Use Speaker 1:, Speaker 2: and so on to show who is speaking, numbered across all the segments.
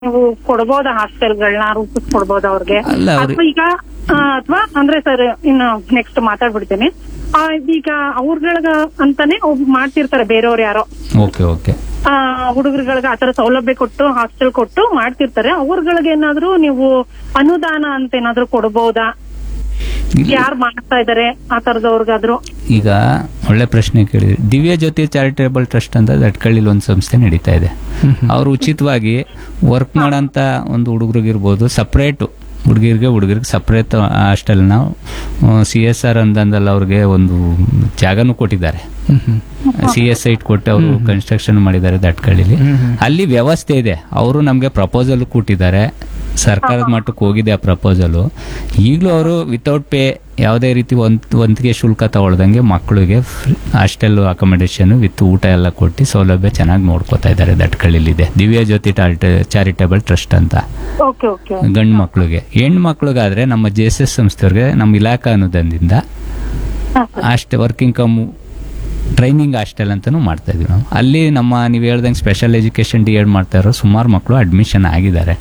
Speaker 1: ನೀವು ಕೊಡ್ಬೋದಾ ಹಾಸ್ಟೆಲ್ಗಳನ್ನ ರೂಪಿಸ್ಕೊಡ್ಬೋದಾ ಅವ್ರಿಗೆ?
Speaker 2: ಅಲ್ಲ,
Speaker 1: ಅಥವಾ ಈಗ ಅಥವಾ ಅಂದ್ರೆ ಸರ್ ಇನ್ನು ನೆಕ್ಸ್ಟ್ ಮಾತಾಡ್ಬಿಡ್ತೀನಿ. ಈಗ ಅವ್ರಗಳಗ ಅಂತಾನೆ ಮಾಡ್ತಿರ್ತಾರೆ ಬೇರೆಯವ್ರು ಯಾರೋ.
Speaker 2: Okay okay.
Speaker 1: ಹುಡುಗರುಗಳಿಗೆ ಆತರ ಸೌಲಭ್ಯ ಕೊಟ್ಟು ಹಾಸ್ಟೆಲ್ ಕೊಟ್ಟು ಮಾಡ್ತಿರ್ತಾರೆ. ಅವ್ರಗಳಿಗೆ ಏನಾದ್ರು ನೀವು ಅನುದಾನ ಅಂತ ಏನಾದ್ರು ಕೊಡ್ಬೋದಾ? ಯಾರು ಮಾಡ್ತಾ ಇದಾರೆ ಆ ತರದವ್ರಿಗಾದ್ರು?
Speaker 2: ಈಗ ಒಳ್ಳೆ ಪ್ರಶ್ನೆ ಕೇಳಿದ್ರಿ. ದಿವ್ಯ ಜ್ಯೋತಿ ಚಾರಿಟೇಬಲ್ ಟ್ರಸ್ಟ್ ಅಂತ ದಟ್ಕಳ್ಳಿಲಿ ಒಂದು ಸಂಸ್ಥೆ ನಡೀತಾ ಇದೆ. ಅವರು ಉಚಿತವಾಗಿ ವರ್ಕ್ ಮಾಡೋಂಥ ಒಂದು ಹುಡುಗರಿಗಿರ್ಬೋದು, ಸಪ್ರೇಟು ಹುಡುಗರಿಗೆ ಸಪ್ರೇಟ್ ಹಾಸ್ಟೆಲ್ನ CSR ಅಂದಂದಲ್ಲಿ ಅವ್ರಿಗೆ ಒಂದು ಜಾಗನೂ ಕೊಟ್ಟಿದ್ದಾರೆ. CS ಸೈಟ್ ಕೊಟ್ಟು ಅವರು ಕನ್ಸ್ಟ್ರಕ್ಷನ್ ಮಾಡಿದ್ದಾರೆ ದಟ್ಕಳ್ಳಿಲಿ. ಅಲ್ಲಿ ವ್ಯವಸ್ಥೆ ಇದೆ. ಅವರು ನಮಗೆ ಪ್ರಪೋಸಲ್ ಕೊಟ್ಟಿದ್ದಾರೆ. ಸರ್ಕಾರದ ಮಟ್ಟಕ್ಕೆ ಹೋಗಿದೆ ಆ ಪ್ರಪೋಸಲು. ಈಗಲೂ ಅವರು ವಿತೌಟ್ ಪೇ ಯಾವುದೇ ರೀತಿ ಒಂದಿಗೆ ಶುಲ್ಕ ತಗೊಳ್ದಂಗೆ ಮಕ್ಕಳಿಗೆ ಹಾಸ್ಟೆಲ್ ಅಕಾಮಿಡೇಷನ್ ವಿತ್ ಊಟ ಎಲ್ಲ ಕೊಟ್ಟು ಸೌಲಭ್ಯ ಚೆನ್ನಾಗಿ ನೋಡ್ಕೋತಾ ಇದ್ದಾರೆ. ದಟ್ಕಳ್ಳಿಲಿದೆ ದಿವ್ಯ ಜ್ಯೋತಿ ಚಾರಿಟೇಬಲ್ ಟ್ರಸ್ಟ್ ಅಂತ. ಗಂಡು ಮಕ್ಕಳಿಗೆ. ಹೆಣ್ಣು ಮಕ್ಕಳಿಗಾದ್ರೆ ನಮ್ಮ JSS ಸಂಸ್ಥೆಯವ್ರಿಗೆ ನಮ್ಮ ಇಲಾಖಾ ಅನುದಾನದಿಂದ ವರ್ಕಿಂಗ್ ಕಮ್ ಟ್ರೈನಿಂಗ್ ಹಾಸ್ಟೆಲ್ ಅಂತಾನು ಮಾಡ್ತಾ ಇದ್ವಿ ನಾವು. ಅಲ್ಲಿ ನಮ್ಮ ನೀವು ಹೇಳ್ದಂಗೆ ಸ್ಪೆಷಲ್ ಎಜುಕೇಶನ್ D.Ed ಮಾಡ್ತಾ ಇರೋ ಸುಮಾರು ಮಕ್ಕಳು ಅಡ್ಮಿಷನ್ ಆಗಿದ್ದಾರೆ.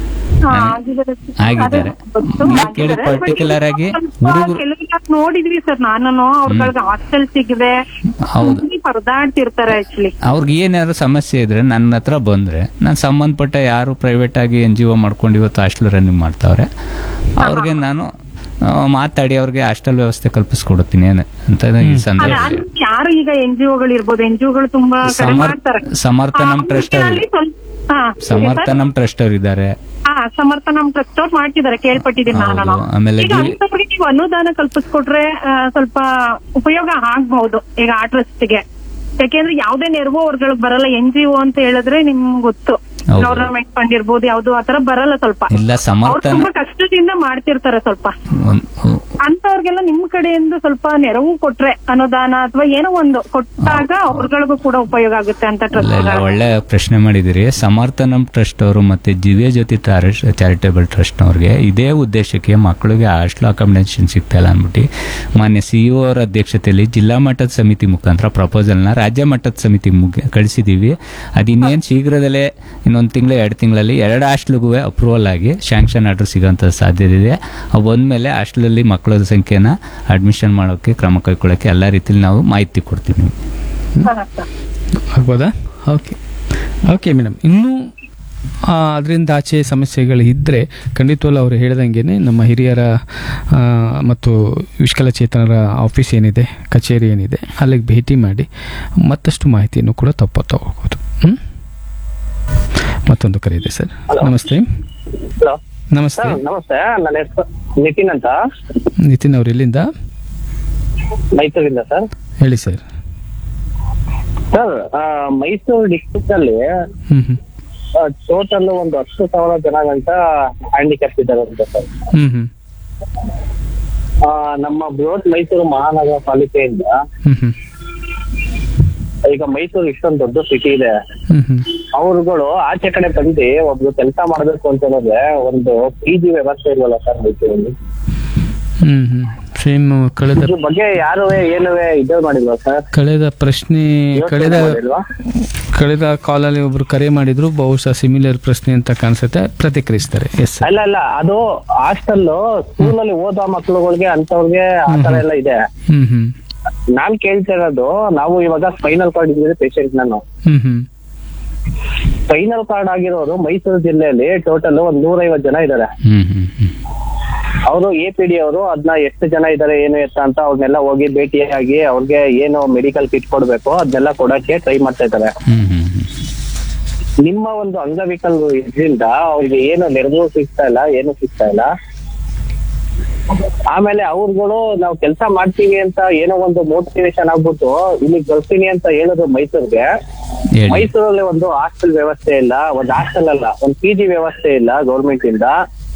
Speaker 2: ಪರ್ಟಿಕ್ಯುಲರ್ ಆಗಿ
Speaker 1: ನೋಡಿದ್ವಿ ಸರ್. ನಾನು ಅವ್ರಿಗೆ ಹಾಸ್ಟೆಲ್ ಸಿಗದೆ ಪರದಾಡ್ತಿರ್ತಾರೆ.
Speaker 2: ಅವ್ರಿಗೆ ಏನಾದ್ರು ಸಮಸ್ಯೆ ಇದ್ರೆ ನನ್ನ ಹತ್ರ ಬಂದ್ರೆ ನಾನು ಸಂಬಂಧಪಟ್ಟ ಯಾರು ಪ್ರೈವೇಟ್ ಆಗಿ NGO ಮಾಡ್ಕೊಂಡು ಇವತ್ತು ಹಾಸ್ಟೆಲ್ ರನ್ನಿಂಗ್ ಮಾಡ್ತಾವ್ರೆ ಅವ್ರಿಗೆ ನಾನು ಮಾತಾಡಿ ಅವ್ರಿಗೆ ಹಾಸ್ಟೆಲ್ ವ್ಯವಸ್ಥೆ ಕಲ್ಪಿಸ್ಕೊಡುತ್ತೀನಿ ಅಂತ ಈ ಸಂದರ್ಭ.
Speaker 1: ಯಾರು ಈಗ NGOಗಳು ಇರ್ಬೋದು, NGOಗಳು ತುಂಬಾ
Speaker 2: ಸಮರ್ಥನಂ ಟ್ರಸ್ಟ್ ಅವ್ರು ಇದ್ದಾರೆ.
Speaker 1: ಸಮರ್ಥನಂ ಟ್ರಸ್ಟ್ ಅವ್ರು ಮಾಡ್ತಿದ್ದಾರೆ, ಕೇಳ್ಪಟ್ಟಿದ್ದೀನಿ ನಾನು.
Speaker 2: ಆಮೇಲೆ
Speaker 1: ನೀವು ಅನುದಾನ ಕಲ್ಪಿಸ್ಕೊಟ್ರೆ ಸ್ವಲ್ಪ ಉಪಯೋಗ ಆಗ್ಬಹುದು ಈಗ ಆ ಟ್ರಸ್ಟ್ಗೆ. ಯಾಕೆಂದ್ರೆ ಯಾವ್ದೇ ನೆರವು ಅವ್ರಗಳಿಗೆ ಬರಲ್ಲ. NGO ಅಂತ ಹೇಳಿದ್ರೆ ನಿಮ್ಗೆ ಗೊತ್ತು, ಗವರ್ನಮೆಂಟ್ ಫಂಡ್ ಇರ್ಬೋದು, ಯಾವ್ದು ಆತರ ಬರಲ್ಲ. ಸ್ವಲ್ಪ ತುಂಬಾ ಕಷ್ಟದಿಂದ ಮಾಡ್ತಿರ್ತಾರೆ. ಸ್ವಲ್ಪ ಅಂತವ್ರಿಗೆಲ್ಲ ನಿಮ್ ಕಡೆಯಿಂದ ಸ್ವಲ್ಪ ನೆರವು ಕೊಟ್ರೆ, ಅನುದಾನ ಅಥವಾ ಏನೋ ಒಂದು ಕೊಟ್ಟಾಗ ಅವ್ರಗಳಿಗೂ ಕೂಡ ಉಪಯೋಗ ಆಗುತ್ತೆ ಅಂತ ಟ್ರಸ್ಟ್.
Speaker 2: ಒಳ್ಳೆ ಪ್ರಶ್ನೆ ಮಾಡಿದಿರಿ. ಸಮರ್ಥನಂ ಟ್ರಸ್ಟ್ ಅವರು ಮತ್ತೆ ದಿವ್ಯ ಜ್ಯೋತಿ ಚಾರಿಟೇಬಲ್ ಟ್ರಸ್ಟ್ ಅವ್ರಿಗೆ ಇದೇ ಉದ್ದೇಶಕ್ಕೆ ಮಕ್ಕಳಿಗೆ ಹಾಸ್ಟೆಲ್ ಅಕಾಮಿಡೇಷನ್ ಸಿಗ್ತಾ ಅಂದ್ಬಿಟ್ಟು ಮಾನ್ಯ CEO ಅವರ ಅಧ್ಯಕ್ಷತೆಯಲ್ಲಿ ಜಿಲ್ಲಾ ಮಟ್ಟದ ಸಮಿತಿ ಮುಖಾಂತರ ಪ್ರಪೋಸಲ್ನ ರಾಜ್ಯ ಮಟ್ಟದ ಸಮಿತಿ ಕಳಿಸಿದೀವಿ. ಅದಿನ್ನೇನು ಶೀಘ್ರದಲ್ಲೇ ಇನ್ನೊಂದು ತಿಂಗಳು 2 ತಿಂಗಳಲ್ಲಿ 2 ಹಾಸ್ಟೆಲ್ಗೂ ಅಪ್ರೂವಲ್ ಆಗಿ ಶಾಂಕ್ಷನ್ ಆರ್ಡರ್ ಸಿಗೋಂಥ ಸಾಧ್ಯತೆ ಇದೆ. ಬಂದ್ಮೇಲೆ ಹಾಸ್ಟೆಲಲ್ಲಿ ಮಕ್ಕಳ ಸಂಖ್ಯೆನ ಅಡ್ಮಿಷನ್ ಮಾಡೋಕ್ಕೆ ಕ್ರಮ ಕೈಗೊಳ್ಳೋಕ್ಕೆ ಎಲ್ಲ ರೀತಿಯಲ್ಲಿ ನಾವು ಮಾಹಿತಿ ಕೊಡ್ತೀವಿ.
Speaker 3: ಆಗ್ಬೋದಾ? Okay madam. ಇನ್ನೂ ಅದರಿಂದ ಆಚೆ ಸಮಸ್ಯೆಗಳು ಇದ್ದರೆ ಖಂಡಿತವಲ್ಲ ಅವರು ಹೇಳ್ದಂಗೆ ನಮ್ಮ ಹಿರಿಯರ ಮತ್ತು ವಿಕಲಚೇತನರ ಆಫೀಸ್ ಏನಿದೆ, ಕಚೇರಿ ಏನಿದೆ, ಅಲ್ಲಿಗೆ ಭೇಟಿ ಮಾಡಿ ಮತ್ತಷ್ಟು ಮಾಹಿತಿಯನ್ನು ಕೂಡ ತಗೋಬಹುದು. ಮತ್ತೊಂದು ಕರೆ ಇದೆ ಸರ್. ನಮಸ್ತೆ. ನಮಸ್ತೆ.
Speaker 4: ನಮಸ್ತೆ. ನನ್ನ ಹೆಸರು ನಿತಿನ್ ಅಂತ.
Speaker 3: ನಿತಿನ್ ಅವ್ರು ಎಲ್ಲಿಂದ?
Speaker 4: ಮೈಸೂರಿಂದ ಸರ್.
Speaker 3: ಹೇಳಿ ಸರ್.
Speaker 4: ಸರ್, ಮೈಸೂರು ಡಿಸ್ಟ್ರಿಕ್ಟ್ ಅಲ್ಲಿ ಟೋಟಲ್ ಒಂದು 10,000 ಜನ ಗಂಟ ಹ್ಯಾಂಡಿಕ್ಯಾಪ್ ಇದ್ದಾರೆ ಅಂತ ಸರ್. ನಮ್ಮ ಬೃಹತ್ ಮೈಸೂರು ಮಹಾನಗರ ಪಾಲಿಕೆಯಿಂದ ಈಗ ಮೈಸೂರು ಇಷ್ಟೊಂದು ದೊಡ್ಡ ಸಿಟಿ ಇದೆ. ಅವ್ರುಗಳು ಆಚೆ ಕಡೆ ಬಂದು ಒಬ್ರು ಕೆಲಸ ಮಾಡ್ಬೇಕು ಅಂತ ಹೇಳಿದ್ರೆ ಒಂದು PG ವ್ಯವಸ್ಥೆ ಇಲ್ವಲ್ಲ ಸರ್ ಮೈಸೂರಲ್ಲಿ?
Speaker 3: ಸೇಮ್ ಕಳೆದ
Speaker 4: ಬಗ್ಗೆ ಯಾರು ಏನುವೆ ಇದು ಮಾಡಿಲ್ವಾ ಸರ್?
Speaker 3: ಕಳೆದ ಕಾಲಲ್ಲಿ ಒಬ್ರು ಕರೆ ಮಾಡಿದ್ರು, ಬಹುಶಃ ಸಿಮಿಲರ್ ಪ್ರಶ್ನೆ ಅಂತ ಕಾಣಿಸುತ್ತೆ, ಪ್ರತಿಕ್ರಿಯಿಸ್ತಾರೆ. ಎಸ್.
Speaker 4: ಅಲ್ಲ, ಅದು ಹಾಸ್ಟೆಲ್ ಸ್ಕೂಲಲ್ಲಿ ಓದೋ ಮಕ್ಳುಗಳಿಗೆ ಅಂತವ್ರಿಗೆ ಆತರ ಎಲ್ಲ ಇದೆ. ನಾನ್ ಕೇಳ್ತಿರೋದು, ನಾವು ಇವಾಗ ಸ್ಪೈನಲ್ ಕಾರ್ಡ್ ಇದ್ರೆ ಪೇಷಂಟ್ ನಾನು. ಸ್ಪೈನಲ್ ಕಾರ್ಡ್ ಆಗಿರೋರು ಮೈಸೂರು ಜಿಲ್ಲೆಯಲ್ಲಿ ಟೋಟಲ್ 150 ಜನ ಇದ್ದಾರೆ. ಅವರು APD ಅವರು ಅದನ್ನ ಎಷ್ಟು ಜನ ಇದ್ದಾರೆ ಏನು ಎತ್ತ ಅಂತ ಅವ್ರನ್ನೆಲ್ಲ ಹೋಗಿ ಭೇಟಿಯಾಗಿ ಅವ್ರಿಗೆ ಏನು ಮೆಡಿಕಲ್ ಕಿಟ್ ಕೊಡ್ಬೇಕು ಅದನ್ನೆಲ್ಲ ಕೊಡಕ್ಕೆ ಟ್ರೈ ಮಾಡ್ತಾ ಇದ್ದಾರೆ. ನಿಮ್ಮ ಒಂದು ಅಂಗವಿಕಲರು ಇದರಿಂದ ಅವ್ರಿಗೆ ಏನು ನೆರವು ಸಿಗ್ತಾ ಇಲ್ಲ, ಏನು ಸಿಗ್ತಾ ಇಲ್ಲ. ಆಮೇಲೆ ಅವ್ರುಗಳು ನಾವು ಕೆಲಸ ಮಾಡ್ತೀವಿ ಅಂತ ಏನೋ ಒಂದು ಮೋಟಿವೇಶನ್ ಆಗ್ಬಿಟ್ಟು ಇಲ್ಲಿ ಬರ್ತೀನಿ ಅಂತ ಹೇಳಿದ್ರು ಮೈಸೂರಿಗೆ. ಮೈಸೂರಲ್ಲಿ ಒಂದು ಹಾಸ್ಟೆಲ್ ವ್ಯವಸ್ಥೆ ಇಲ್ಲ, ಒಂದು ಹಾಸ್ಟೆಲ್ ಅಲ್ಲ, ಒಂದು PG ವ್ಯವಸ್ಥೆ ಇಲ್ಲ ಗೌರ್ಮೆಂಟ್ ಇಂದ.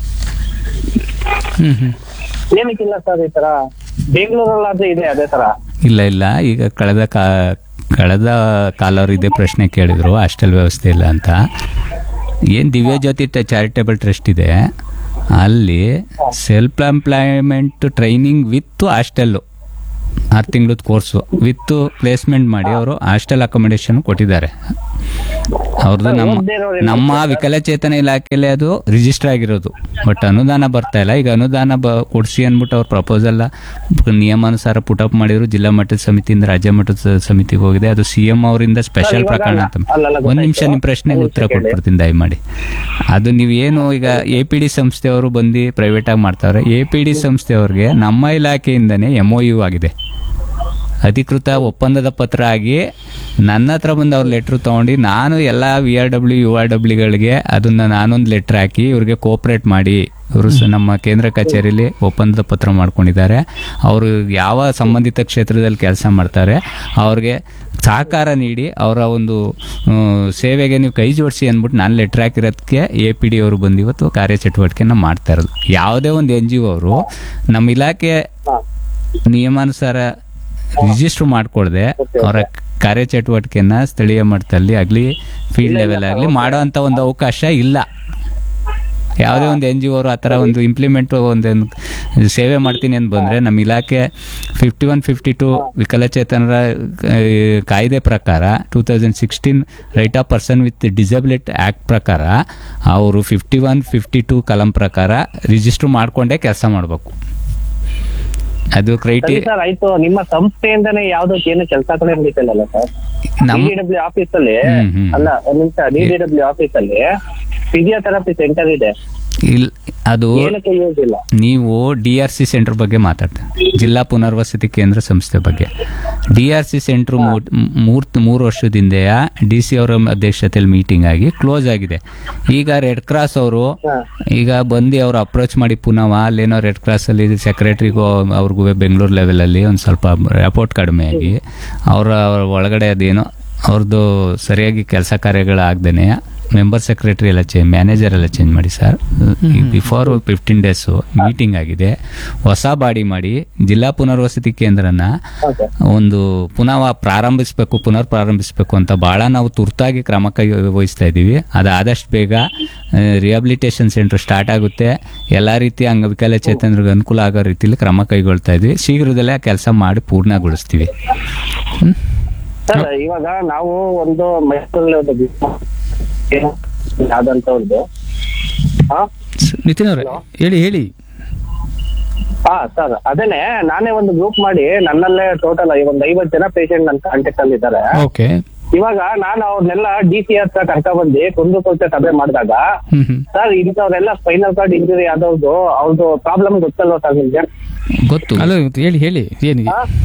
Speaker 4: ಏನಕ್ಕಿಲ್ಲ ಸರ್ ಈ ತರ? ಬೆಂಗಳೂರಲ್ಲಾದ್ರೆ ಇದೆ ಅದೇ ತರ?
Speaker 2: ಇಲ್ಲ. ಈಗ ಕಳೆದ ಕಾಲವ್ರು ಇದೇ ಪ್ರಶ್ನೆ ಕೇಳಿದ್ರು, ಹಾಸ್ಟೆಲ್ ವ್ಯವಸ್ಥೆ ಇಲ್ಲ ಅಂತ. ಏನ್ ದಿವ್ಯ ಜ್ಯೋತಿ ಚಾರಿಟೇಬಲ್ ಟ್ರಸ್ಟ್ ಇದೆ, ಅಲ್ಲಿ self employment training with hostel 6 ತಿಂಗಳದ ಕೋರ್ಸು ವಿತ್ ಪ್ಲೇಸ್ಮೆಂಟ್ ಮಾಡಿ ಅವರು ಹಾಸ್ಟೆಲ್ ಅಕಾಮಿಡೇಷನ್ ಕೊಟ್ಟಿದ್ದಾರೆ. ಅವ್ರದ್ದು ನಮ್ಮ ವಿಕಲಚೇತನ ಇಲಾಖೆಯಲ್ಲಿ ಅದು ರಿಜಿಸ್ಟರ್ ಆಗಿರೋದು, ಬಟ್ ಅನುದಾನ ಬರ್ತಾ ಇಲ್ಲ. ಈಗ ಅನುದಾನ ಕೊಡಿಸಿ ಅಂದ್ಬಿಟ್ಟು ಅವ್ರ ಪ್ರಪೋಸಲ್ ನಿಯಮಾನುಸಾರ ಪುಟಪ್ ಮಾಡಿದ್ರು. ಜಿಲ್ಲಾ ಮಟ್ಟದ ಸಮಿತಿಯಿಂದ ರಾಜ್ಯ ಮಟ್ಟದ ಸಮಿತಿಗೆ ಹೋಗಿದೆ. ಅದು CM ಅವರಿಂದ ಸ್ಪೆಷಲ್ ಪ್ರಕರಣ ಅಂತ. ಒಂದ್ ನಿಮಿಷ ನಿಮ್ಮ ಪ್ರಶ್ನೆಗೆ ಉತ್ತರ ಕೊಟ್ಬಿಡ್ತೀನಿ ದಯಮಾಡಿ. ಅದು ನೀವೇನು ಈಗ APD ಸಂಸ್ಥೆಯವರು ಬಂದು ಪ್ರೈವೇಟ್ ಆಗಿ ಮಾಡ್ತಾವ್ರೆ. APD ಸಂಸ್ಥೆಯವ್ರಿಗೆ ನಮ್ಮ ಇಲಾಖೆಯಿಂದನೇ MOU ಆಗಿದೆ, ಅಧಿಕೃತ ಒಪ್ಪಂದದ ಪತ್ರ ಆಗಿ ನನ್ನ ಹತ್ರ ಬಂದು ಅವ್ರ ಲೆಟ್ರ್ ತೊಗೊಂಡು ನಾನು ಎಲ್ಲ VRW URWಗಳಿಗೆ ಅದನ್ನ ನಾನೊಂದು ಲೆಟ್ರ್ ಹಾಕಿ ಇವ್ರಿಗೆ ಕೋಆಪರೇಟ್ ಮಾಡಿ, ಇವರು ನಮ್ಮ ಕೇಂದ್ರ ಕಚೇರಿಯಲ್ಲಿ ಒಪ್ಪಂದದ ಪತ್ರ ಮಾಡ್ಕೊಂಡಿದ್ದಾರೆ. ಅವರು ಯಾವ ಸಂಬಂಧಿತ ಕ್ಷೇತ್ರದಲ್ಲಿ ಕೆಲಸ ಮಾಡ್ತಾರೆ ಅವ್ರಿಗೆ ಸಹಕಾರ ನೀಡಿ ಅವರ ಒಂದು ಸೇವೆಗೆ ನೀವು ಕೈ ಜೋಡಿಸಿ ಅಂದ್ಬಿಟ್ಟು ನಾನು ಲೆಟ್ರ್ ಹಾಕಿರೋದಕ್ಕೆ APD ಅವರು ಬಂದು ಇವತ್ತು ಕಾರ್ಯಚಟುವಟಿಕೆನ ಮಾಡ್ತಾ ಇರೋದು. ಯಾವುದೇ ಒಂದು NGO ಅವರು ನಮ್ಮ ಇಲಾಖೆ ನಿಯಮಾನುಸಾರ ರಿಜಿಸ್ಟರ್ ಮಾಡ್ಕೊಳ್ದೆ ಅವರ ಕಾರ್ಯಚಟುವಟಿಕೆನ ಸ್ಥಳೀಯ ಮಟ್ಟದಲ್ಲಿ ಆಗಲಿ ಫೀಲ್ಡ್ ಲೆವೆಲ್ ಆಗಲಿ ಮಾಡೋ ಅಂತ ಒಂದು ಅವಕಾಶ ಇಲ್ಲ. ಯಾವುದೇ ಒಂದು NGO ಅವರು ಆ ಥರ ಒಂದು ಇಂಪ್ಲಿಮೆಂಟ್ ಒಂದು ಸೇವೆ ಮಾಡ್ತೀನಿ ಅಂತ ಬಂದರೆ ನಮ್ಮ ಇಲಾಖೆ 51-52 ವಿಕಲಚೇತನರ ಕಾಯ್ದೆ ಪ್ರಕಾರ 2016 right of person with disability act ಪ್ರಕಾರ ಅವರು 51-52 ಕಲಂ ಪ್ರಕಾರ ರಿಜಿಸ್ಟರ್ ಮಾಡ್ಕೊಂಡೇ ಕೆಲಸ ಮಾಡಬೇಕು. ಅದು ಕ್ರೈಟೀರಿಯಾ
Speaker 4: ಸರ್. ಆಯ್ತು, ನಿಮ್ಮ ಸಂಸ್ಥೆಯಿಂದನೇ ಯಾವ್ದಕ್ಕೆ ಏನು ಕೆಲಸಗಳೇ ನಡೀತಿಲ್ಲ ಸರ್. DDW ಆಫೀಸ್ ಅಲ್ಲಿ ಅಲ್ಲ, ಒಂದ್ ನಿಮಿಷ, DDW ಆಫೀಸ್ ಅಲ್ಲಿ ಫಿಸಿಯೋಥೆರಪಿ ಸೆಂಟರ್ ಇದೆ.
Speaker 2: ಅದು ನೀವು DRC ಸೆಂಟರ್ ಬಗ್ಗೆ ಮಾತಾಡ್ತಾರೆ, ಜಿಲ್ಲಾ ಪುನರ್ವಸತಿ ಕೇಂದ್ರ ಸಂಸ್ಥೆ ಬಗ್ಗೆ. DRC ಸೆಂಟರ್ 3 ವರ್ಷದಿಂದ DC ಅವರ ಅಧ್ಯಕ್ಷತೆಯಲ್ಲಿ ಮೀಟಿಂಗ್ ಆಗಿ ಕ್ಲೋಸ್ ಆಗಿದೆ. ಈಗ ರೆಡ್ ಕ್ರಾಸ್ ಅವರು ಈಗ ಬಂದು ಅವ್ರು ಅಪ್ರೋಚ್ ಮಾಡಿ ಪುನಃ ಅಲ್ಲೇನೋ ರೆಡ್ ಕ್ರಾಸ್ ಅಲ್ಲಿ ಸೆಕ್ರೆಟರಿಗೂ ಅವ್ರಿಗೂ ಬೆಂಗಳೂರು ಲೆವೆಲ್ ಅಲ್ಲಿ ಒಂದು ಸ್ವಲ್ಪ ರಿಪೋರ್ಟ್ ಕಡಿಮೆ ಆಗಿ ಅವರ ಒಳಗಡೆ ಅದೇನೋ ಅವ್ರದ್ದು ಸರಿಯಾಗಿ ಕೆಲಸ ಕಾರ್ಯಗಳಾಗ್ದೇನೆ ಮೆಂಬರ್ ಸೆಕ್ರೆಟರಿ ಎಲ್ಲ ಮ್ಯಾನೇಜರ್ ಎಲ್ಲ ಚೇಂಜ್ ಮಾಡಿ ಸರ್. ಬಿಫೋರ್ 15 days ಮೀಟಿಂಗ್ ಆಗಿದೆ. ಹೊಸ ಬಾಡಿ ಮಾಡಿ ಜಿಲ್ಲಾ ಪುನರ್ವಸತಿ ಕೇಂದ್ರನ ಒಂದು ಪುನಃ ಪುನರ್ ಪ್ರಾರಂಭಿಸಬೇಕು ಅಂತ ಬಹಳ ನಾವು ತುರ್ತಾಗಿ ಕ್ರಮ ವಹಿಸ್ತಾ ಇದ್ದೀವಿ. ಅದು ಆದಷ್ಟು ಬೇಗ ರಿಹಾಬಿಲಿಟೇಷನ್ ಸೆಂಟರ್ ಸ್ಟಾರ್ಟ್ ಆಗುತ್ತೆ. ಎಲ್ಲ ರೀತಿಯ ಅಂಗವಿಕಲಚೇತನರಿಗೆ ಅನುಕೂಲ ಆಗೋ ರೀತಿಯಲ್ಲಿ ಕ್ರಮ ಕೈಗೊಳ್ತಾ ಇದ್ವಿ. ಶೀಘ್ರದಲ್ಲೇ ಕೆಲಸ ಮಾಡಿ ಪೂರ್ಣಗೊಳಿಸ್ತೀವಿ.
Speaker 4: ಸರ್, ಇವಾಗ ನಾವು ಒಂದು ಮೈಸೂರಲ್ಲಿ ಆದಂತವ್ರದ್ದು
Speaker 3: ನಿತಿನ್ ಅವರೇ ಹೇಳಿ.
Speaker 4: ಸರ್, ಅದೇನೆ ನಾನೇ ಒಂದು ಗ್ರೂಪ್ ಮಾಡಿ ನನ್ನಲ್ಲೇ ಟೋಟಲ್ ಒಂದು 50 ಜನ ಪೇಷಂಟ್ ನನ್ನ ಕಾಂಟ್ಯಾಕ್ಟ್ ಅಲ್ಲಿ ಇದ್ದಾರೆ. ಇವಾಗ ನಾನು ಅವ್ರನ್ನೆಲ್ಲ DC ಹತ್ರ ಕರ್ಕೊಂಡ್ಬಂದು ಕುಂದುಕೊರತೆ ಸಭೆ ಮಾಡಿದಾಗ ಸರ್ ಇಂಥವ್ರೆಲ್ಲ ಸ್ಪೈನಲ್ ಕಾರ್ಡ್ ಇಂಜುರಿ ಆದವ್ರದ್ದು ಅವ್ರದ್ದು ಪ್ರಾಬ್ಲಮ್ ಗೊತ್ತಲ್ವ ಸರ್ ನಿಮ್ಗೆ?
Speaker 3: ಗೊತ್ತು, ಹೇಳಿ ಏನು?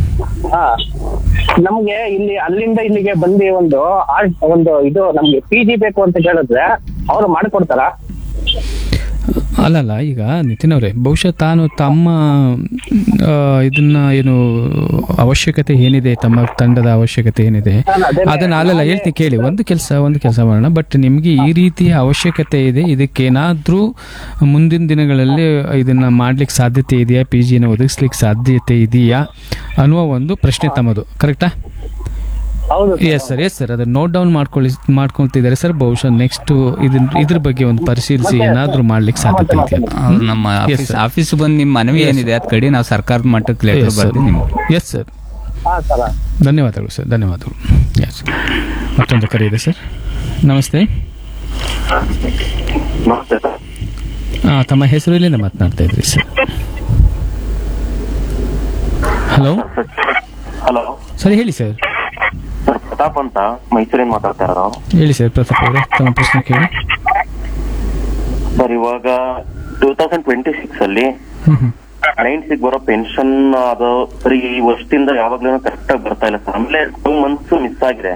Speaker 4: ನಮ್ಗೆ ಇಲ್ಲಿ ಅಲ್ಲಿಂದ ಇಲ್ಲಿಗೆ ಬಂದು ಒಂದು ಇದು ನಮ್ಗೆ PG ಬೇಕು ಅಂತ ಹೇಳಿದ್ರೆ ಅವ್ರು ಮಾಡ್ಕೊಡ್ತಾರ?
Speaker 3: ಅಲ್ಲಲ್ಲ, ಈಗ ನಿತಿನ್ ಅವರೇ ಬಹುಶಃ ತಮ್ಮ ಇದನ್ನ ಏನು ಅವಶ್ಯಕತೆ ಏನಿದೆ, ತಮ್ಮ ತಂಡದ ಅವಶ್ಯಕತೆ ಏನಿದೆ ಅದನ್ನ ಅಲ್ಲಲ್ಲ ಹೇಳ್ತೀನಿ ಕೇಳಿ. ಒಂದು ಕೆಲಸ ಮಾಡೋಣ. ಬಟ್ ನಿಮ್ಗೆ ಈ ರೀತಿಯ ಅವಶ್ಯಕತೆ ಇದೆ, ಇದಕ್ಕೇನಾದ್ರೂ ಮುಂದಿನ ದಿನಗಳಲ್ಲಿ ಇದನ್ನ ಮಾಡ್ಲಿಕ್ಕೆ ಸಾಧ್ಯತೆ ಇದೆಯಾ, PGನ ಒದಗಿಸ್ಲಿಕ್ಕೆ ಸಾಧ್ಯತೆ ಇದೆಯಾ ಅನ್ನುವ ಒಂದು ಪ್ರಶ್ನೆ ತಮ್ಮದು, ಕರೆಕ್ಟಾ? ಎಸ್ ಸರ್, ಅದನ್ನ ನೋಟ್ ಡೌನ್ ಮಾಡ್ಕೊಳ್ತಿದ್ದಾರೆ ಸರ್. ಬಹುಶಃ ನೆಕ್ಸ್ಟ್ ಇದ್ರ ಬಗ್ಗೆ ಒಂದು ಪರಿಶೀಲಿಸಿ ಏನಾದ್ರೂ ಮಾಡ್ಲಿಕ್ಕೆ ಸಾಧ್ಯತೆ ಇದೆಯಾ?
Speaker 2: ನಮ್ಮ ಆಫೀಸ್ ಬಂದು ನಿಮ್ಮ ಮನವಿ ಏನಿದೆ ಅದ್ ಕಡೆ ನಾವು ಸರ್ಕಾರದ ಮಟ್ಟಕ್ಕೆ ಲೆಟರ್ ಬರ್ತೀವಿ ನಿಮ್ಗೆ.
Speaker 3: ಎಸ್ ಸರ್, ಧನ್ಯವಾದಗಳು ಸರ್, ಧನ್ಯವಾದಗಳು. ಎಸ್, ಮತ್ತೊಂದು ಕರೆ ಇದೆ ಸರ್. ನಮಸ್ತೆ. ತಮ್ಮ ಹೆಸರು ಎಲ್ಲಿಂದ ಮಾತನಾಡ್ತಾ ಇದ್ರಿ ಸರ್? ಹಲೋ ಸರ್, ಹೇಳಿ ಸರ್.
Speaker 5: ಪ್ರತಾಪ್ ಅಂತ ಮೈಸೂರಿಂದ ಮಾತಾಡ್ತಾ ಇರೋದು.
Speaker 3: ಹೇಳಿ ಸರ್ ಪ್ರತಾಪ್ ಅವರೇ, ತಮ್ಮ ಪ್ರಶ್ನೆ ಕೇಳಿ
Speaker 5: ಸರ್. ಇವಾಗ 2026 ಅಲ್ಲಿ 90 ಬರೋ ಪೆನ್ಷನ್ ಅದು ಸರಿ ಈ ವರ್ಷದಿಂದ ಯಾವಾಗ್ಲೂ ಕರೆಕ್ಟ್ ಆಗಿ ಬರ್ತಾ ಇಲ್ಲ ಸರ್. ಆಮೇಲೆ 2 months ಮಿಸ್ ಆಗಿದೆ.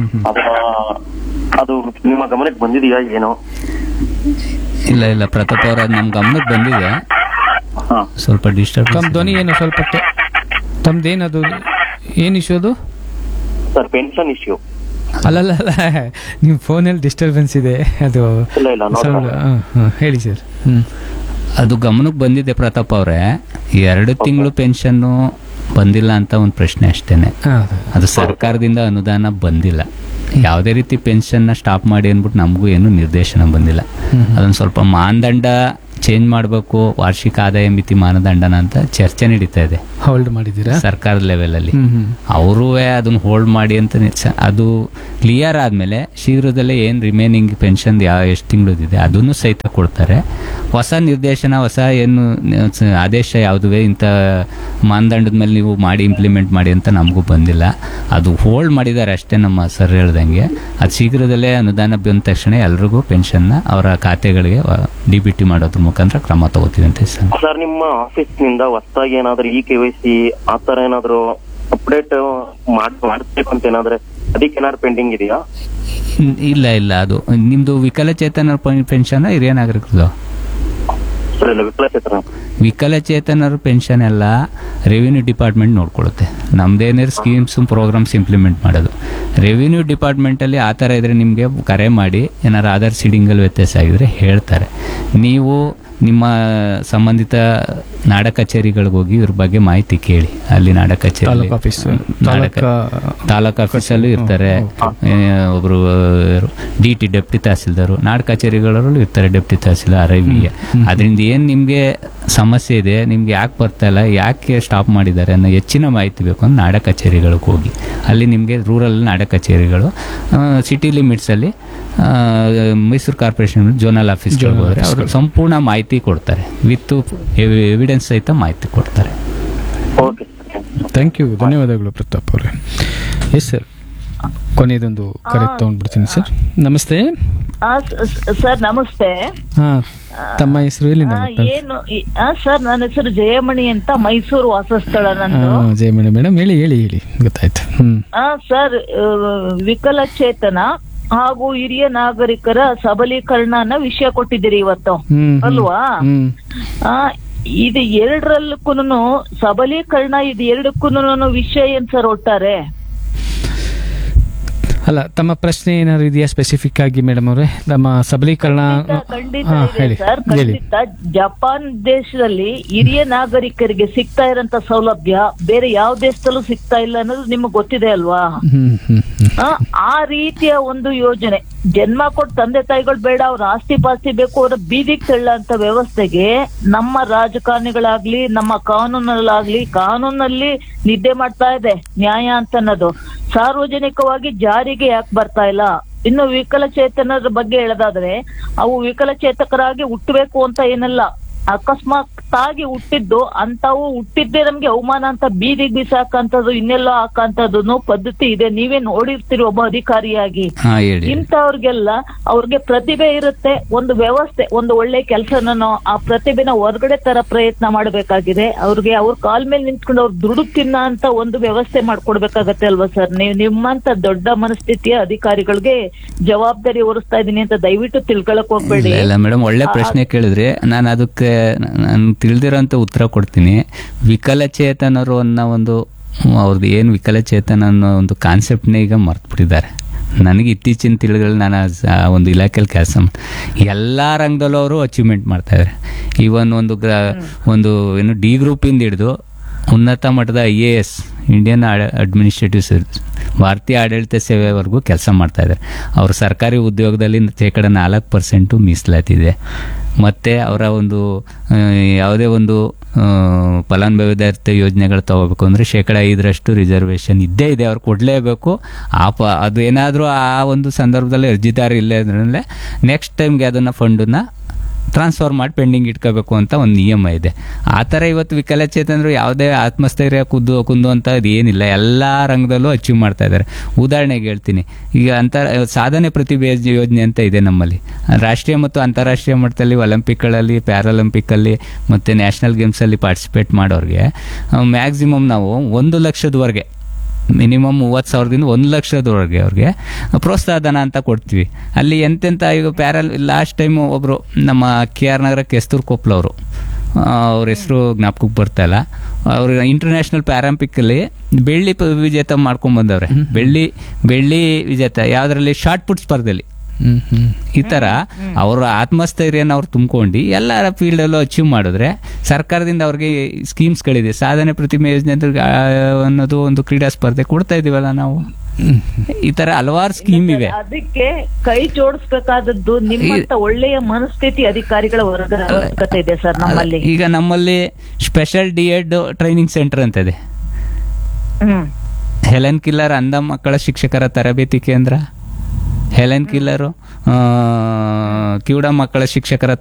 Speaker 5: ಅದು ನಿಮ್ಮ ಗಮನಕ್ಕೆ ಬಂದಿದೆಯಾ ಏನೋ?
Speaker 2: ಇಲ್ಲ ಪ್ರತಾಪ್ ಅವರ ನಮ್ ಗಮನಕ್ಕೆ ಬಂದಿದೆ. ಸ್ವಲ್ಪ ಡಿಸ್ಟರ್ಬ್.
Speaker 3: ತಮ್ಮ ಧ್ವನಿ ಏನು ಸ್ವಲ್ಪ ತಮ್ದೇನದು ಏನ್ ಇಶ್ಯೂ ಅದು
Speaker 5: ಸರ್? Pension issue.
Speaker 3: ಅಲ್ಲಲ್ಲ, ನಿಮ್ ಫೋನಲ್ಲಿ ಡಿಸ್ಟರ್ಬೆನ್ಸ್ ಇದೆ ಅದು. ಹೇಳಿ ಸರ್.
Speaker 2: ಅದು ಗಮನಕ್ಕೆ ಬಂದಿದೆ ಪ್ರತಾಪ್ ಅವರೇ. 2 ತಿಂಗಳು ಪೆನ್ಷನ್ನು ಬಂದಿಲ್ಲ ಅಂತ ಒಂದು ಪ್ರಶ್ನೆ ಅಷ್ಟೇನೆ. ಅದು ಸರ್ಕಾರದಿಂದ ಅನುದಾನ ಬಂದಿಲ್ಲ. ಯಾವುದೇ ರೀತಿ ಪೆನ್ಷನ್ನ ಸ್ಟಾಪ್ ಮಾಡಿ ಅಂದ್ಬಿಟ್ಟು ನಮಗೂ ಏನು ನಿರ್ದೇಶನ ಬಂದಿಲ್ಲ. ಅದೊಂದು ಸ್ವಲ್ಪ ಮಾನದಂಡ ಚೇಂಜ್ ಮಾಡಬೇಕು ವಾರ್ಷಿಕ ಆದಾಯ ಮಿತಿ ಮಾನದಂಡನ ಅಂತ ಚರ್ಚೆ ನಡೀತಾ ಇದೆ
Speaker 3: ಹೋಲ್ಡ್ ಮಾಡಿದ್ದೀರಾ?
Speaker 2: ಸರ್ಕಾರದ ಲೆವೆಲಲ್ಲಿ. ಅವರೂ ಅದನ್ನ ಹೋಲ್ಡ್ ಮಾಡಿ ಅಂತ ಅದು ಕ್ಲಿಯರ್ ಆದಮೇಲೆ ಶೀಘ್ರದಲ್ಲೇ ಏನು ರಿಮೈನಿಂಗ್ ಪೆನ್ಷನ್ ಎಷ್ಟು ತಿಂಗಳದಿದೆ ಅದನ್ನು ಸಹಿತ ಕೊಡ್ತಾರೆ. ಹೊಸ ನಿರ್ದೇಶನ, ಹೊಸ ಏನು ಆದೇಶ ಯಾವುದುವೆ ಇಂಥ ಮಾನದಂಡದ ಮೇಲೆ ನೀವು ಮಾಡಿ ಇಂಪ್ಲಿಮೆಂಟ್ ಮಾಡಿ ಅಂತ ನಮಗೂ ಬಂದಿಲ್ಲ. ಅದು ಹೋಲ್ಡ್ ಮಾಡಿದ್ದಾರೆ ಅಷ್ಟೇ ನಮ್ಮ ಸರ್ ಹೇಳ್ದಂಗೆ. ಅದು ಶೀಘ್ರದಲ್ಲೇ ಅನುದಾನ ಬಂದ ತಕ್ಷಣ ಎಲ್ರಿಗೂ ಪೆನ್ಷನ್ನ ಅವರ ಖಾತೆಗಳಿಗೆ DBT ಮಾಡೋದ್ರ ಮುಖಾಂತರ ಕ್ರಮ ತಗೋತೀವಿ ಅಂತ
Speaker 5: ಸರ್. ನಿಮ್ಮ ಆಫೀಸ್ ನಿಂದ ಹೊಸದಾಗಿ ಏನಾದ್ರು KYC ಆ ತರ ಏನಾದ್ರು ಅಪ್ಡೇಟ್ ಮಾಡ್ಬೇಕು ಅಂತ ಏನಾದ್ರೆ ಅದಕ್ಕೆ ಏನಾದ್ರು ಪೆಂಡಿಂಗ್ ಇದೆಯಾ?
Speaker 2: ಇಲ್ಲ ಅದು ನಿಮ್ದು ವಿಕಲಚೇತನರ ಪೆನ್ಷನ್ ಹಿರಿಯ ನಾಗರಿಕರದು. ವಿಕಲಚೇತನರ ಪೆನ್ಷನ್ ಎಲ್ಲ revenue department ನೋಡ್ಕೊಳ್ಳುತ್ತೆ. ನಮ್ದೇನಾದ್ರು schemes programmes implement ಮಾಡೋದು ರೆವಿನ್ಯೂ ಡಿಪಾರ್ಟ್ಮೆಂಟಲ್ಲಿ. ಆ ಥರ ಇದ್ರೆ ನಿಮಗೆ ಕರೆ ಮಾಡಿ ಏನಾರು ಆಧಾರ್ ಸೀಡಿಂಗಲ್ಲಿ ವ್ಯತ್ಯಾಸ ಆಗಿದ್ರೆ ಹೇಳ್ತಾರೆ. ನೀವು ನಿಮ್ಮ ಸಂಬಂಧಿತ ನಾಡ ಕಚೇರಿಗಳಿಗೆ ಹೋಗಿ ಇವ್ರ ಬಗ್ಗೆ ಮಾಹಿತಿ ಕೇಳಿ. ಅಲ್ಲಿ ನಾಡ ಕಚೇರಿ ತಾಲೂಕು ಆಫೀಸಲ್ಲೂ ಇರ್ತಾರೆ, ಒಬ್ರು DT ಡೆಪ್ಟಿ ತಹಸೀಲ್ದಾರು, ನಾಡ ಕಚೇರಿಗಳಲ್ಲೂ ಇರ್ತಾರೆ ಡೆಪ್ಟಿ ತಹಸೀಲ್ದಾರ್ RIV. ಅದರಿಂದ ಏನು ನಿಮಗೆ ಸಮಸ್ಯೆ ಇದೆ, ನಿಮ್ಗೆ ಯಾಕೆ ಬರ್ತಾ ಇಲ್ಲ, ಯಾಕೆ ಸ್ಟಾಪ್ ಮಾಡಿದ್ದಾರೆ ಅನ್ನೋ ಹೆಚ್ಚಿನ ಮಾಹಿತಿ ಬೇಕು ಅಂದ್ರೆ ನಾಡ ಕಚೇರಿಗಳಿಗೆ ಹೋಗಿ. ಅಲ್ಲಿ ನಿಮಗೆ ರೂರಲ್ ನಾಡ ಕಚೇರಿಗಳು, ಸಿಟಿ ಲಿಮಿಟ್ಸಲ್ಲಿ ಮೈಸೂರು ಕಾರ್ಪೊರೇಷನ್ ಝೋನಲ್ ಆಫೀಸ್ಗಳಿಗೆ ಹೋದರೆ ಅವರು ಸಂಪೂರ್ಣ ಮಾಹಿತಿ ಕೊಡ್ತಾರೆ, ವಿತ್ ಎವಿಡೆನ್ಸ್ ಸಹಿತ ಮಾಹಿತಿ ಕೊಡ್ತಾರೆ.
Speaker 3: ಥ್ಯಾಂಕ್ ಯು, ಧನ್ಯವಾದಗಳು ಪ್ರತಾಪ್ ಅವರೇ. ಎಸ್ ಸರ್, ಕೊನೆಯದೊಂದು ಕರೆ ತಗೊಂಡ್ಬಿಡ್ತೀನಿ ಸರ್. ನಮಸ್ತೆ
Speaker 6: ಸರ್. ನಮಸ್ತೆ.
Speaker 3: ತಮ್ಮ ಹೆಸರು ಎಲ್ಲಿಂದ?
Speaker 6: ಏನು ಸರ್, ನನ್ನ ಹೆಸರು ಜಯಮಣಿ ಅಂತ, ಮೈಸೂರು ವಾಸಸ್ಥಳ ನಂದು.
Speaker 3: ಜಯಮಣಿ ಮೇಡಮ್, ಹೇಳಿ ಗೊತ್ತಾಯ್ತು.
Speaker 6: ಸರ್, ವಿಕಲಚೇತನ ಹಾಗೂ ಹಿರಿಯ ನಾಗರಿಕರ ಸಬಲೀಕರಣನ ವಿಷಯ ಕೊಟ್ಟಿದ್ದೀರಿ ಇವತ್ತು ಅಲ್ವಾ? ಇದು ಎರಡರಲ್ಲೂ ಸಬಲೀಕರಣ, ಇದು ಎರಡಕ್ಕೂ ವಿಷಯ ಏನ್ ಸರ್ ಒಟ್ಟಾರೆ?
Speaker 3: ಅಲ್ಲ, ತಮ್ಮ ಪ್ರಶ್ನೆ ಏನಾದ್ರು ಇದೆಯಾ ಸ್ಪೆಸಿಫಿಕ್ ಆಗಿ ಮೇಡಮ್ ಅವರೇ? ನಮ್ಮ ಸಬಲೀಕರಣ
Speaker 6: ಖಂಡಿತ ಇದೆ ಸರ್, ಖಂಡಿತ. ಜಪಾನ್ ದೇಶದಲ್ಲಿ ಹಿರಿಯ ನಾಗರಿಕರಿಗೆ ಸಿಗ್ತಾ ಇರೋಂತ ಸೌಲಭ್ಯ ಬೇರೆ ಯಾವ ದೇಶದಲ್ಲೂ ಸಿಗ್ತಾ ಇಲ್ಲ ಅನ್ನೋದು ನಿಮ್ಗೆ ಗೊತ್ತಿದೆ ಅಲ್ವಾ? ಆ ರೀತಿಯ ಒಂದು ಯೋಜನೆ, ಜನ್ಮ ಕೊಟ್ಟು ತಂದೆ ತಾಯಿಗಳು ಬೇಡ, ಅವ್ರ ಆಸ್ತಿ ಪಾಸ್ತಿ ಬೇಕು, ಅವ್ರ ಬೀದಿಗೆ ತಳ್ಳಂತ ವ್ಯವಸ್ಥೆಗೆ ನಮ್ಮ ರಾಜಕಾರಣಿಗಳಾಗ್ಲಿ ನಮ್ಮ ಕಾನೂನಲ್ಲಿ ನಿದ್ದೆ ಮಾಡ್ತಾ ಇದೆ ನ್ಯಾಯ ಅಂತ ಅನ್ನೋದು. ಸಾರ್ವಜನಿಕವಾಗಿ ಜಾರಿಗೆ ಯಾಕೆ ಬರ್ತಾ ಇಲ್ಲ? ಇನ್ನು ವಿಕಲಚೇತನರ ಬಗ್ಗೆ ಹೇಳೋದಾದ್ರೆ, ಅವು ವಿಕಲಚೇತಕರಾಗಿ ಹುಟ್ಟಬೇಕು ಅಂತ ಏನಲ್ಲ, ಅಕಸ್ಮಾತ್ ಆಗಿ ಹುಟ್ಟಿದ್ದು ಅಂತಾವು ಹುಟ್ಟಿದ್ದೆ ನಮ್ಗೆ ಅವಮಾನ ಅಂತ ಬೀದಿಗೆ ಬಿಸಾಕಂತದ್ದು, ಇನ್ನೆಲ್ಲೋ ಹಾಕಂತದ್ದು ಪದ್ಧತಿ ಇದೆ. ನೀವೇ ನೋಡಿರ್ತೀರಿ ಒಬ್ಬ ಅಧಿಕಾರಿಯಾಗಿ. ಇಂಥವ್ರಿಗೆಲ್ಲ ಅವ್ರಿಗೆ ಪ್ರತಿಭೆ ಇರುತ್ತೆ, ಒಂದು ವ್ಯವಸ್ಥೆ, ಒಂದು ಒಳ್ಳೆ ಕೆಲಸನೋ ಆ ಪ್ರತಿಭೆನ ಹೊರಗಡೆ ತರ ಪ್ರಯತ್ನ ಮಾಡಬೇಕಾಗಿದೆ. ಅವ್ರಿಗೆ ಅವ್ರ ಕಾಲ್ ಮೇಲೆ ನಿಂತ್ಕೊಂಡು ಅವ್ರು ದುಡ್ಡು ತಿನ್ನ ಅಂತ ಒಂದು ವ್ಯವಸ್ಥೆ ಮಾಡ್ಕೊಡ್ಬೇಕಾಗತ್ತೆ ಅಲ್ವಾ ಸರ್? ನೀವು ನಿಮ್ಮಂತ ದೊಡ್ಡ ಮನಸ್ಥಿತಿಯ ಅಧಿಕಾರಿಗಳಿಗೆ ಜವಾಬ್ದಾರಿ ಹೊರಿಸ್ತಾ ಇದೀನಿ ಅಂತ ದಯವಿಟ್ಟು ತಿಳ್ಕೊಳಕ್ ಹೋಗ್ಬೇಡಿ.
Speaker 2: ಮೇಡಮ್, ಒಳ್ಳೆ ಪ್ರಶ್ನೆ ಕೇಳಿದ್ರೆ ನಾನು ಅದಕ್ಕೆ ನಾನು ತಿಳಿದಿರೋಂಥ ಉತ್ತರ ಕೊಡ್ತೀನಿ. ವಿಕಲಚೇತನರು ಅನ್ನೋ ಒಂದು ಅವ್ರದ್ದು ಏನು ವಿಕಲಚೇತನ ಅನ್ನೋ ಒಂದು ಕಾನ್ಸೆಪ್ಟ್ನೇ ಈಗ ಮರ್ತ್ಬಿಟ್ಟಿದ್ದಾರೆ. ನನಗೆ ಇತ್ತೀಚಿನ ತಿಳಿಗಳು, ನಾನು ಒಂದು ಇಲಾಖೆಯಲ್ಲಿ ಕೆಲಸ ಎಲ್ಲ ರಂಗದಲ್ಲೂ ಅವರು ಅಚೀವ್ಮೆಂಟ್ ಮಾಡ್ತಾಯಿದ್ದಾರೆ. ಈವನ್ ಒಂದು ಏನು D ಗ್ರೂಪಿಂದ ಹಿಡಿದು ಉನ್ನತ ಮಟ್ಟದ IAS, ಇಂಡಿಯನ್ ಅಡ್ಮಿನಿಸ್ಟ್ರೇಟಿವ್ ಸರ್ವಿಸ್, ಭಾರತೀಯ ಆಡಳಿತ ಸೇವೆವರೆಗೂ ಕೆಲಸ ಮಾಡ್ತಾಯಿದ್ದಾರೆ. ಅವರು ಸರ್ಕಾರಿ ಉದ್ಯೋಗದಲ್ಲಿ 4% ಮೀಸಲಾತಿದೆ. ಮತ್ತು ಅವರ ಒಂದು ಯಾವುದೇ ಒಂದು ಫಲಾನುಭವಿದಾರಿತ ಯೋಜನೆಗಳು ತಗೋಬೇಕು ಅಂದರೆ 5% ರಿಸರ್ವೇಷನ್ ಇದ್ದೇ ಇದೆ, ಅವ್ರು ಕೊಡಲೇಬೇಕು. ಅದು ಏನಾದರೂ ಆ ಒಂದು ಸಂದರ್ಭದಲ್ಲಿ ಅರ್ಜಿದಾರ ಇಲ್ಲ ಅಂದ್ರೆ ನೆಕ್ಸ್ಟ್ ಟೈಮ್ಗೆ ಅದನ್ನು ಫಂಡನ್ನು ಟ್ರಾನ್ಸ್ಫರ್ ಮಾಡಿ ಪೆಂಡಿಂಗ್ ಇಟ್ಕೋಬೇಕು ಅಂತ ಒಂದು ನಿಯಮ ಇದೆ. ಆ ಥರ ಇವತ್ತು ವಿಕಲಚೇತನರು ಯಾವುದೇ ಆತ್ಮಸ್ಥೈರ್ಯ ಕುಂದು ಅಂತ ಏನಿಲ್ಲ, ಎಲ್ಲ ರಂಗದಲ್ಲೂ ಅಚೀವ್ ಮಾಡ್ತಾ ಇದ್ದಾರೆ. ಉದಾಹರಣೆಗೆ ಹೇಳ್ತೀನಿ, ಈಗ ಸಾಧನೆ ಪ್ರತಿಭೆ ಯೋಜನೆ ಅಂತ ಇದೆ ನಮ್ಮಲ್ಲಿ. ರಾಷ್ಟ್ರೀಯ ಮತ್ತು ಅಂತಾರಾಷ್ಟ್ರೀಯ ಮಟ್ಟದಲ್ಲಿ ಒಲಿಂಪಿಕ್ಗಳಲ್ಲಿ, ಪ್ಯಾರಾಲಿಂಪಿಕ್ಕಲ್ಲಿ ಮತ್ತು ನ್ಯಾಷನಲ್ ಗೇಮ್ಸಲ್ಲಿ ಪಾರ್ಟಿಸಿಪೇಟ್ ಮಾಡೋರಿಗೆ ಮ್ಯಾಕ್ಸಿಮಮ್ ನಾವು 1 ಲಕ್ಷದವರೆಗೆ, ಮಿನಿಮಮ್ 30,000ದಿಂದ 1 ಲಕ್ಷದವರೆಗೆ ಅವ್ರಿಗೆ ಪ್ರೋತ್ಸಾಹಧನ ಅಂತ ಕೊಡ್ತೀವಿ. ಅಲ್ಲಿ ಎಂತೆಂಥ ಈಗ ಲಾಸ್ಟ್ ಟೈಮು ಒಬ್ಬರು ನಮ್ಮ KR ನಗರ ಕೆಸ್ತೂರ್ ಕೊಪ್ಪಳ ಅವರು, ಅವ್ರ ಹೆಸರು ಜ್ಞಾಪಕಕ್ಕೆ ಬರ್ತಾ ಇಲ್ಲ, ಅವರು ಇಂಟರ್ನ್ಯಾಷನಲ್ ಪ್ಯಾರಾಲಿಂಪಿಕ್ಕಲ್ಲಿ ಬೆಳ್ಳಿ ವಿಜೇತ ಮಾಡ್ಕೊಂಡ್ಬಂದವ್ರೆ. ಬೆಳ್ಳಿ ವಿಜೇತ ಯಾವುದರಲ್ಲಿ? ಶಾರ್ಟ್ ಪುಟ್ ಸ್ಪರ್ಧೆಯಲ್ಲಿ. ಈ ಥರ ಅವರ ಆತ್ಮಸ್ಥೈರ್ಯನ ಅವ್ರು ತುಂಬ್ಕೊಂಡು ಎಲ್ಲರ ಫೀಲ್ಡಲ್ಲೂ ಅಚೀವ್ ಮಾಡಿದ್ರೆ, ಸರ್ಕಾರದಿಂದ ಅವ್ರಿಗೆ ಸ್ಕೀಮ್ಸ್ಗಳಿದೆ. ಸಾಧನೆ ಪ್ರತಿಮೆ ಯೋಜನೆ ಅನ್ನೋದು ಒಂದು ಕ್ರೀಡಾ ಸ್ಪರ್ಧೆ ಕೊಡ್ತಾ ಇದೀವಲ್ಲ ನಾವು. ಈ ತರ ಹಲವಾರು ಸ್ಕೀಮ್ ಇವೆ.
Speaker 6: ಅದಕ್ಕೆ ಕೈ ಜೋಡಿಸ್ಬೇಕಾದದ್ದು ನಿಮ್ಮಂತ ಒಳ್ಳೆಯ ಮನಸ್ಥಿತಿ ಅಧಿಕಾರಿಗಳ ಅವಶ್ಯಕತೆ ಇದೆ ಸರ್ ನಮ್ಮಲ್ಲಿ.
Speaker 2: ಈಗ ನಮ್ಮಲ್ಲಿ ಸ್ಪೆಷಲ್ ಡಿ.ಎಡ್ ಟ್ರೈನಿಂಗ್ ಸೆಂಟರ್ ಅಂತ ಇದೆ. ಹೆಲೆನ್ ಕಿಲ್ಲರ್ ಅಂಧ ಮಕ್ಕಳ ಶಿಕ್ಷಕರ ತರಬೇತಿ ಕೇಂದ್ರ, ಹೆಲೆನ್ ಕಿಲ್ಲರು ಕಿವುಡ ಮಕ್ಕಳ ಶಿಕ್ಷಕರ